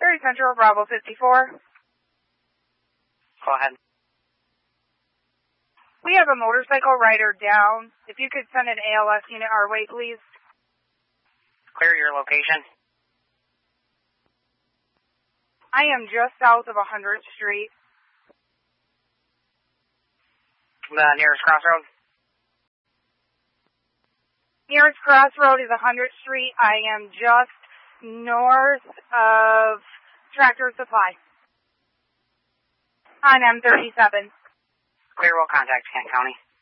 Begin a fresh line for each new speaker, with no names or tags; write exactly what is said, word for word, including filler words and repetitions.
Very Central, Bravo fifty-four.
Go ahead.
We have a motorcycle rider down. If you could send an A L S unit our way, please.
Clear your location.
I am just south of one hundredth Street.
The nearest crossroad?
Nearest crossroad is one hundredth Street. I am just north of Tractor Supply on M thirty-seven.
Clear, will contact Kent County.